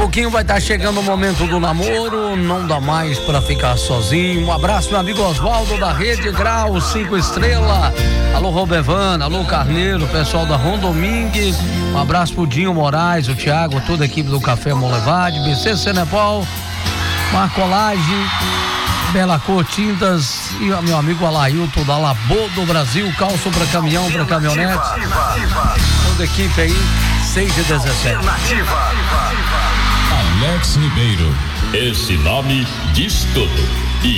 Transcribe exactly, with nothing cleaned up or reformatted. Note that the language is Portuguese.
pouquinho vai estar chegando o momento do namoro, não dá mais pra ficar sozinho. Um abraço, meu amigo Oswaldo da Rede Grau, cinco estrela. Alô, Robevana, alô, Carneiro, pessoal da Rondomingues. Um abraço pro Dinho Moraes, o Thiago, toda a equipe do Café Molevade, B C Senepol, Marcolage, Bela Cor Tintas e o meu amigo Alailton da Labô do Brasil, calço pra caminhão, pra caminhonete. Toda a equipe aí, seis e dezessete. Alex Ribeiro, esse nome diz tudo.